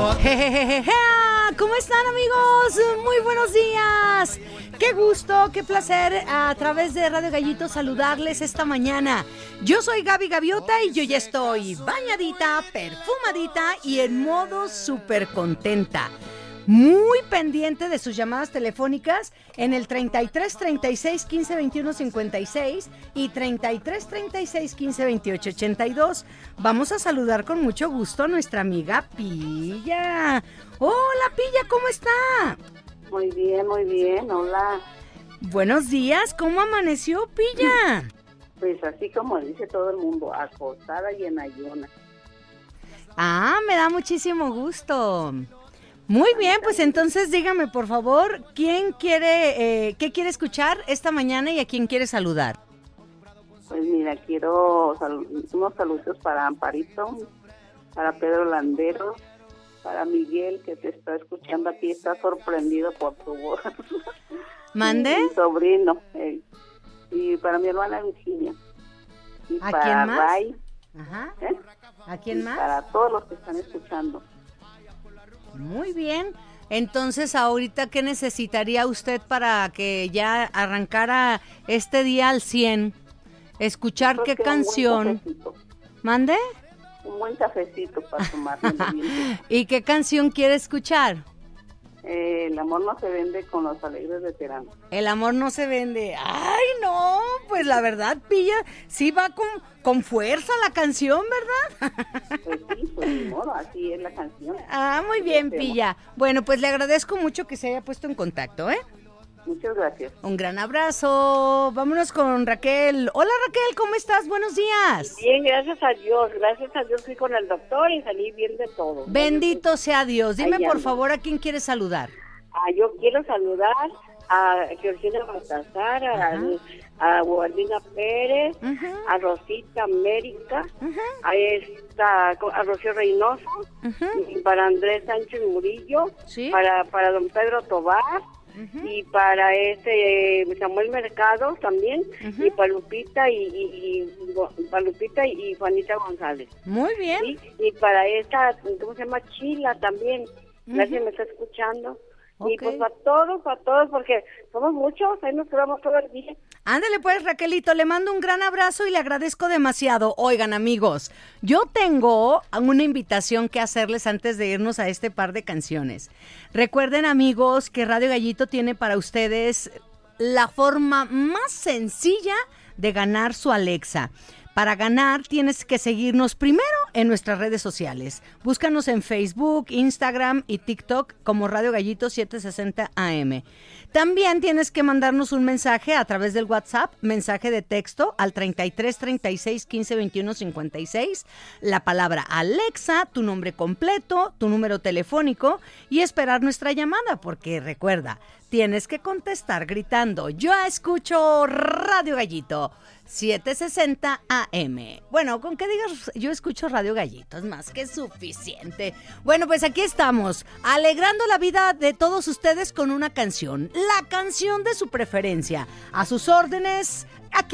Jejejeje. ¿Cómo están, amigos? Muy buenos días. Qué gusto, qué placer a través de Radio Gallito saludarles esta mañana. Yo soy Gaby Gaviota y yo ya estoy bañadita, perfumadita y en modo súper contenta. Muy pendiente de sus llamadas telefónicas en el 33 36 15 21 56 y 33 36 15 28 82. Vamos a saludar con mucho gusto a nuestra amiga Pilla. Hola, Pilla, ¿cómo está? Muy bien, hola. Buenos días, ¿cómo amaneció, Pilla? Pues así como dice todo el mundo, acostada y en ayunas. Ah, me da muchísimo gusto. Muy bien, pues entonces dígame por favor, ¿qué quiere escuchar esta mañana y a quién quiere saludar? Pues mira, quiero unos saludos para Amparito, para Pedro Landero, para Miguel, que te está escuchando aquí, está sorprendido por tu voz. ¿Mande? Mi sobrino, y para mi hermana Virginia. Y ¿A para quién más? Ray. Ajá. ¿Eh? ¿A quién más? Para todos los que están escuchando. Muy bien. Entonces, ahorita, ¿qué necesitaría usted para que ya arrancara este día al 100? Escuchar qué canción. ¿Mande? Un buen cafecito para tomarme bien. ¿Y qué canción quiere escuchar? El amor no se vende con los alegres veteranos. El amor no se vende. ¡Ay, no! Pues la verdad, Pilla, sí va con fuerza la canción, ¿verdad? Pues sí, pues ni modo, así es la canción. Ah, muy bien, Pilla. Bueno, pues le agradezco mucho que se haya puesto en contacto, ¿eh? Muchas gracias. Un gran abrazo. Vámonos con Raquel. Hola, Raquel, ¿cómo estás? Buenos días. Bien, gracias a Dios. Gracias a Dios fui con el doctor y salí bien de todo. Bendito sea Dios. Dime, Ahí por ando. favor, ¿a quién quieres saludar? Yo quiero saludar a Georgina Baltazar, a Guardina Pérez, Ujú. a Rosita América, Ujú. a Rocío Reynoso, Ujú. y para Andrés Sánchez Murillo, Sí. para don Pedro Tobar, Ujú. y para Samuel Mercado también, Ujú. y para Lupita para Lupita y Juanita González. Muy bien. ¿Sí? Y para esta, ¿cómo se llama? Chila también. Gracias, me está escuchando. Y Ok. pues para todos, porque somos muchos, ahí nos quedamos todo el día. Ándale pues, Raquelito, le mando un gran abrazo y le agradezco demasiado. Oigan, amigos, yo tengo una invitación que hacerles antes de irnos a este par de canciones. Recuerden, amigos, que Radio Gallito tiene para ustedes la forma más sencilla de ganar su Alexa. Para ganar tienes que seguirnos primero en nuestras redes sociales. Búscanos en Facebook, Instagram y TikTok como Radio Gallito 760 AM. También tienes que mandarnos un mensaje a través del WhatsApp, mensaje de texto al 33 36 15 21 56, la palabra Alexa, tu nombre completo, tu número telefónico y esperar nuestra llamada, porque recuerda, tienes que contestar gritando: yo escucho Radio Gallito 760 AM. Bueno, con que digas yo escucho Radio Gallito es más que suficiente. Bueno, pues aquí estamos, alegrando la vida de todos ustedes con una canción, la canción de su preferencia. A sus órdenes, aquí